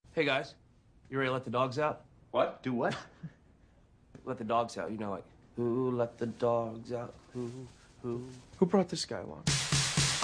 Hey guys, you ready to let the dogs out? What? Do what? Let the dogs out. You know, like, who let the dogs out? Who? Who brought this guy along?